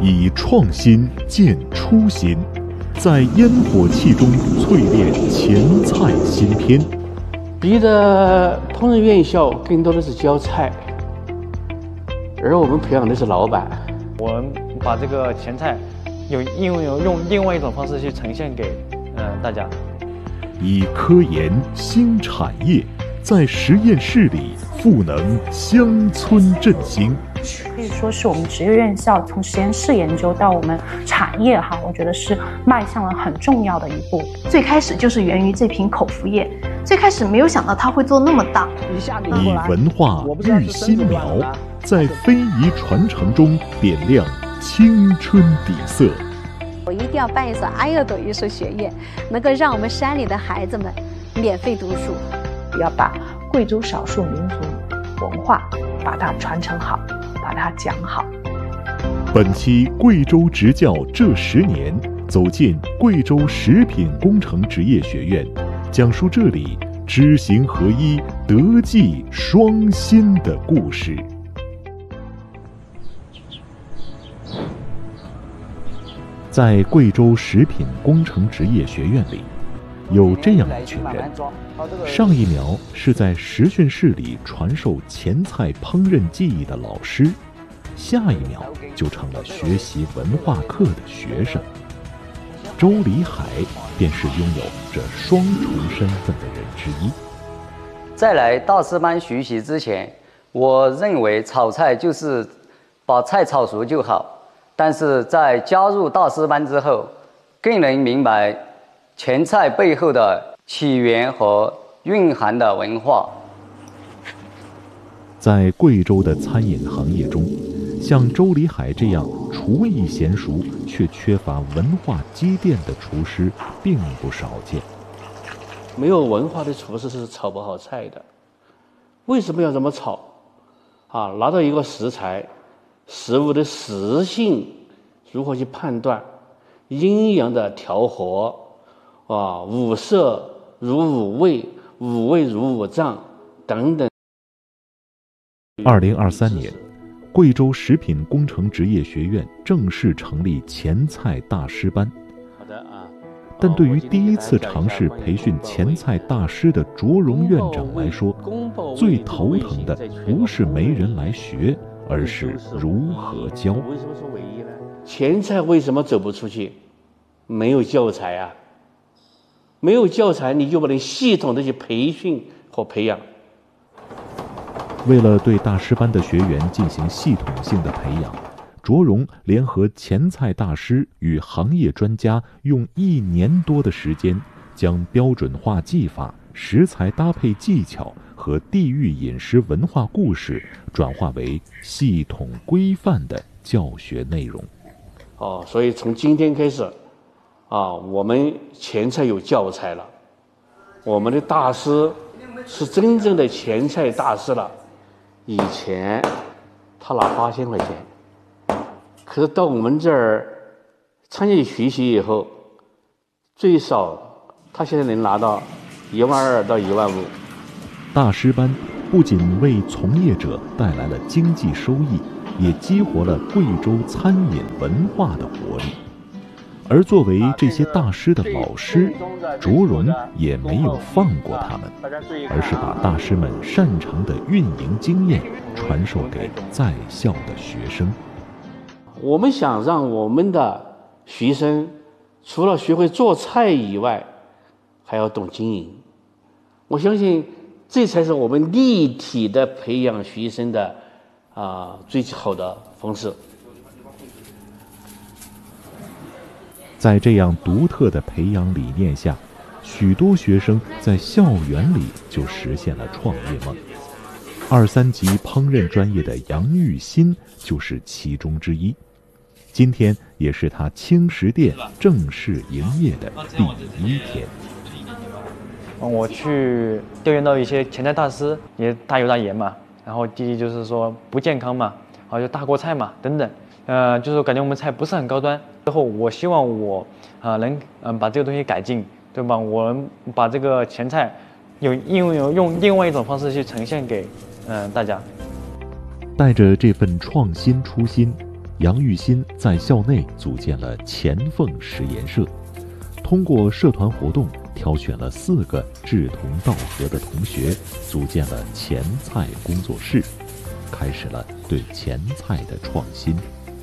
以创新见初心，在烟火气中淬炼前菜新篇。 别的烹饪院校更多的是教菜，而我们培养的是老板。 我们把这个前菜用另外一种方式去呈现给大家。 以科研兴产业，在实验室里赋能乡村振兴。 可以说是我们职业院校从实验室研究到我们产业我觉得是迈向了很重要的一步。 最开始就是源于这瓶口服液，最开始没有想到它会做那么大。 以文化育新苗，在非遗传承中点亮青春底色。 我一定要办一所阿乐朵艺术学院，能够让我们山里的孩子们免费读书。 要把贵州少数民族文化把它传承好，把它讲好。 本期贵州执教这10年，走进贵州食品工程职业学院，讲述这里知行合一、德技双馨的故事。在贵州食品工程职业学院里，有这样一群人，上一秒是在实训室里传授前菜烹饪技艺的老师，下一秒就成了学习文化课的学生。周礼海便是拥有这双重身份的人之一。 在来大师班学习之前，我认为炒菜就是把菜炒熟就好，但是在加入大师班之后，更能明白前菜背后的起源和蕴含的文化。 在贵州的餐饮行业中，像周礼海这样厨艺娴熟却缺乏文化积淀的厨师并不少见。 没有文化的厨师是炒不好菜的。为什么要这么炒？拿到一个食材，食物的食性如何去判断，阴阳的调和，五色如五味，五味如五脏等等。 2023年，贵州食品工程职业学院正式成立前菜大师班。但对于第一次尝试培训前菜大师的卓荣院长来说，最头疼的不是没人来学，而是如何教。 为什么是唯一呢？前菜为什么走不出去？没有教材啊！没有教材，你就不能系统的去培训和培养。 为了对大师班的学员进行系统性的培养，卓荣联合前菜大师与行业专家，用1年多的时间，将标准化技法、食材搭配技巧和地域饮食文化故事转化为系统规范的教学内容。 所以从今天开始，我们前菜有教材了，我们的大师是真正的前菜大师了。以前他拿8000块钱，可是到我们这儿参加学习以后，最少他现在能拿到12000到15000。 大师班不仅为从业者带来了经济收益，也激活了贵州餐饮文化的活力。而作为这些大师的老师，卓荣也没有放过他们，而是把大师们擅长的运营经验传授给在校的学生。 我们想让我们的学生除了学会做菜以外，还要懂经营。我相信这才是我们立体的培养学生的最好的方式。 在这样独特的培养理念下，许多学生在校园里就实现了创业梦。23级烹饪专业的杨玉新就是其中之一。今天也是他轻食店正式营业的第1天。 我去调研到一些前菜大师，也大油大盐嘛，然后第一就是说不健康嘛，然后就大锅菜嘛等等，就是感觉我们菜不是很高端。之后我希望我能把这个东西改进，对吧？我们把这个前菜用另外一种方式去呈现给大家。 带着这份创新初心， 杨玉新在校内组建了钱凤实验社，通过社团活动挑选了4个志同道合的同学，组建了前菜工作室，开始了对前菜的创新。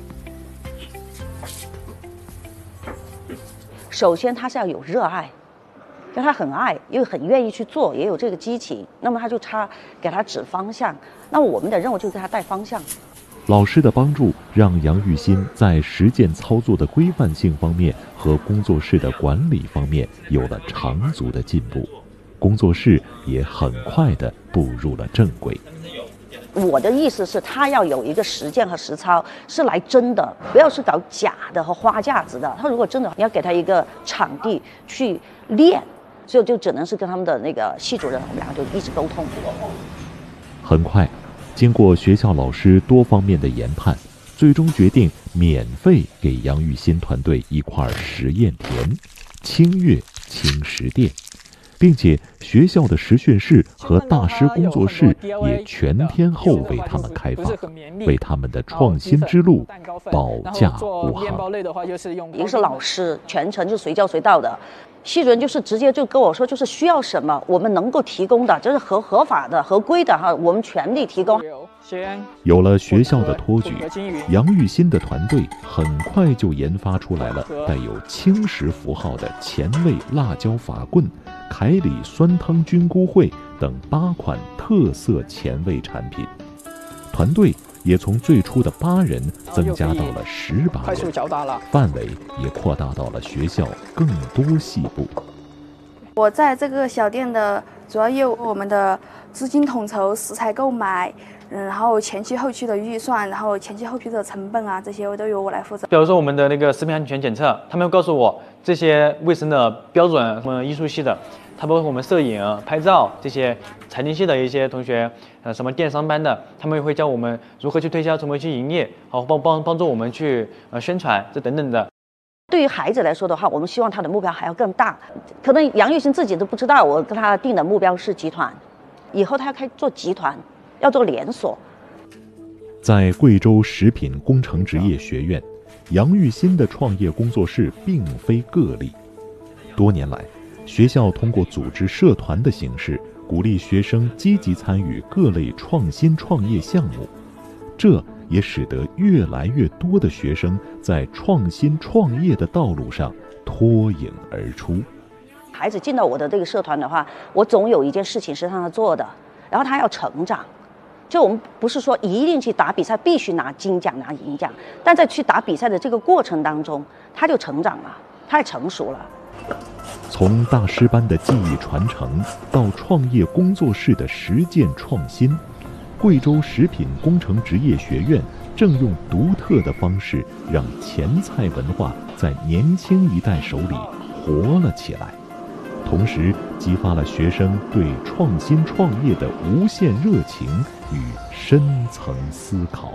首先他是要有热爱，就他很爱，又很愿意去做，也有这个激情，那么他就给他指方向，那么我们的任务就给他带方向。 老师的帮助让杨玉新在实践操作的规范性方面和工作室的管理方面有了长足的进步，工作室也很快地步入了正轨。 我的意思是，他要有一个实践和实操，是来真的，不要是搞假的和花架子的。他如果真的，你要给他一个场地去练，所以就只能是跟他们的那个系主任，我们2个就一直沟通。 很快，经过学校老师多方面的研判，最终决定免费给杨玉新团队一块实验田，清悦轻食店，并且学校的实训室和大师工作室也全天候为他们开放，为他们的创新之路保驾护航。 一个是老师，全程就随叫随到的。系主任就是直接就跟我说，就是需要什么，我们能够提供的，就是合法的、合规的哈，我们全力提供。 有了学校的托举，杨玉新的团队很快就研发出来了带有轻食符号的前味辣椒法棍、凯里酸汤菌菇烩等8款特色前味产品。团队也从最初的8人增加到了18人，范围也扩大到了学校更多系部。 我在这个小店的主要业务，我们的资金统筹、食材购买，然后前期后期的预算，然后前期后期的成本啊，这些都由我来负责。 比如说我们的那个食品安全检测，他们会告诉我这些卫生的标准，什么艺术系的，他包括我们摄影、拍照这些财经系的一些同学，什么电商班的，他们也会教我们如何去推销，怎么去营业，好帮助我们去宣传这等等的。 对于孩子来说的话，我们希望他的目标还要更大。可能杨玉新自己都不知道，我跟他定的目标是集团，以后他要开做集团，要做连锁。 在贵州食品工程职业学院，杨玉新的创业工作室并非个例。多年来，学校通过组织社团的形式，鼓励学生积极参与各类创新创业项目，这也使得越来越多的学生在创新创业的道路上脱颖而出。 孩子进到我的这个社团的话，我总有一件事情是让他做的，然后他要成长。就我们不是说一定去打比赛必须拿金奖拿银奖，但在去打比赛的这个过程当中，他就成长了，他也成熟了。 从大师班的技艺传承到创业工作室的实践创新，贵州食品工程职业学院正用独特的方式让前菜文化在年轻一代手里活了起来，同时激发了学生对创新创业的无限热情与深层思考。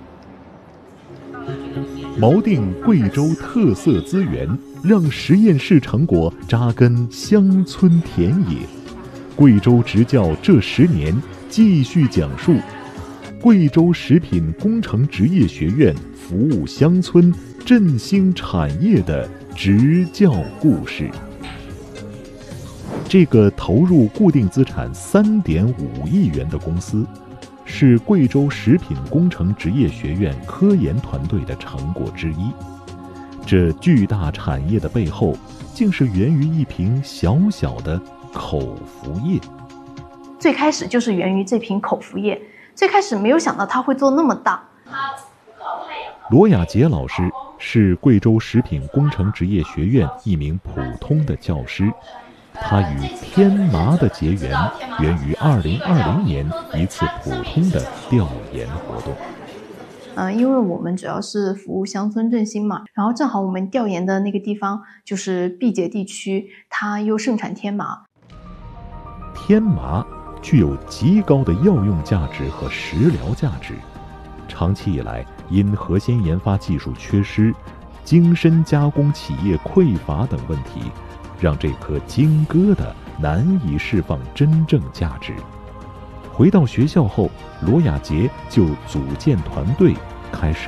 锚定贵州特色资源，让实验室成果扎根乡村田野。贵州职教这10年继续讲述贵州食品工程职业学院服务乡村、振兴产业的职教故事。这个投入固定资产3.5亿元的公司，是贵州食品工程职业学院科研团队的成果之一。这巨大产业的背后，竟是源于一瓶小小的口服液。 最开始就是源于这瓶口服液，最开始没有想到它会做那么大。 罗雅杰老师是贵州食品工程职业学院一名普通的教师，他与天麻的结缘源于2020年一次普通的调研活动。 因为我们主要是服务乡村振兴嘛，然后正好我们调研的那个地方就是毕节地区，它又盛产天麻。 天麻具有极高的药用价值和食疗价值，长期以来因核心研发技术缺失、精深加工企业匮乏等问题，让这颗金疙瘩难以释放真正价值。回到学校后，罗雅杰就组建团队，开始了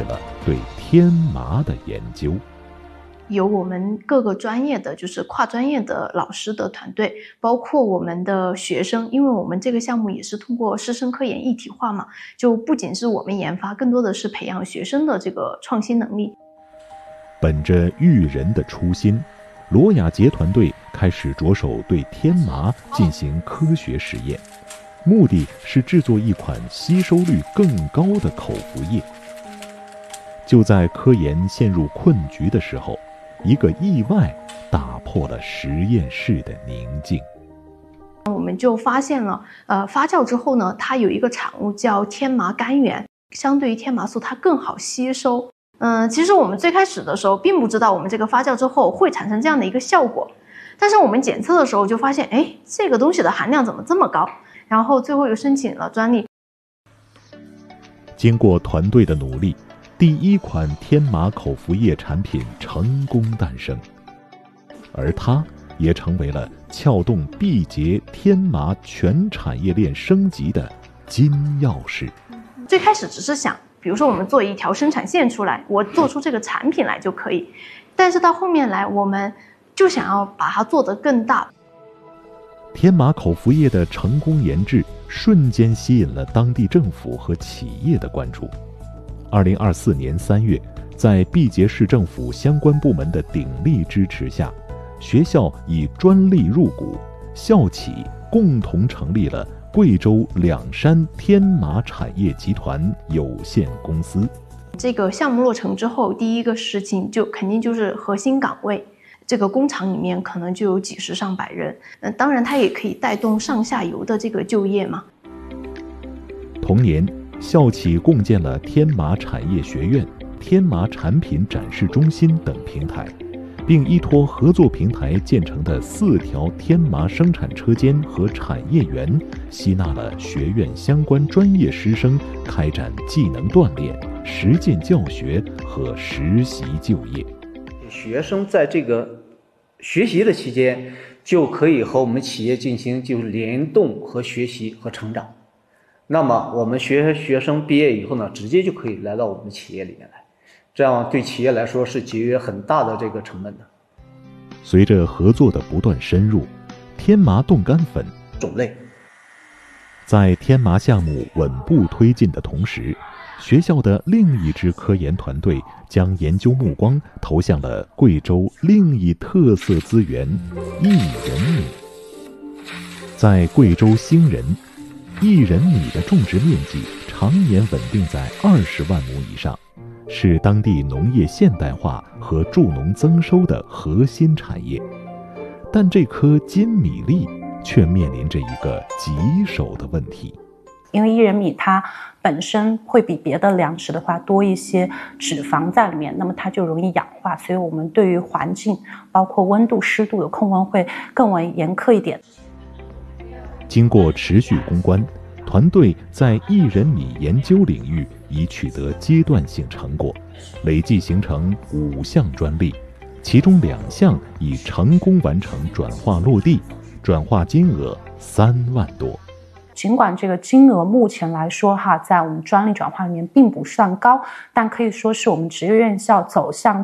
对天麻的研究。 有我们各个专业的，就是跨专业的老师的团队，包括我们的学生，因为我们这个项目也是通过师生科研一体化嘛，就不仅是我们研发，更多的是培养学生的这个创新能力。 本着育人的初心，罗雅洁团队开始着手对天麻进行科学实验，目的是制作一款吸收率更高的口服液。就在科研陷入困局的时候，一个意外打破了实验室的宁静。 我们就发现了，发酵之后呢，它有一个产物叫天麻苷源，相对于天麻素它更好吸收。其实我们最开始的时候并不知道我们这个发酵之后会产生这样的一个效果，但是我们检测的时候就发现，哎，这个东西的含量怎么这么高？然后最后又申请了专利。 经过团队的努力，第一款天麻口服液产品成功诞生，而它也成为了撬动缔结天麻全产业链升级的金钥匙。 最开始只是想，比如说我们做一条生产线出来，我做出这个产品来就可以，但是到后面来，我们就想要把它做得更大。 天麻口服液的成功研制瞬间吸引了当地政府和企业的关注。2024年3月，在毕节市政府相关部门的鼎力支持下，学校以专利入股，校企共同成立了贵州两山天麻产业集团有限公司。 这个项目落成之后，第一个事情就肯定就是核心岗位。这个工厂里面可能就有几十上百人，当然它也可以带动上下游的这个就业嘛。 同年，校企共建了天麻产业学院、天麻产品展示中心等平台，并依托合作平台建成的4条天麻生产车间和产业园，吸纳了学院相关专业师生，开展技能锻炼、实践教学和实习就业。 学生在这个学习的期间，就可以和我们企业进行就是联动和学习和成长。那么我们学生毕业以后呢，直接就可以来到我们企业里面来，这样对企业来说是节约很大的这个成本的。 随着合作的不断深入，天麻冻干粉种类在天麻项目稳步推进的同时，学校的另一支科研团队将研究目光投向了贵州另一特色资源——薏仁米。在贵州兴仁，薏仁米的种植面积常年稳定在20万亩以上，是当地农业现代化和助农增收的核心产业。但这颗金米粒却面临着一个棘手的问题。 因为薏仁米它本身会比别的粮食的话多一些脂肪在里面，那么它就容易氧化，所以我们对于环境包括温度、湿度的控温会更为严苛一点。 经过持续攻关，团队在薏仁米研究领域已取得阶段性成果，累计形成5项专利，其中2项已成功完成转化落地，转化金额3万多。 尽管这个金额目前来说在我们专利转化里面并不算高，但可以说是我们职业院校走向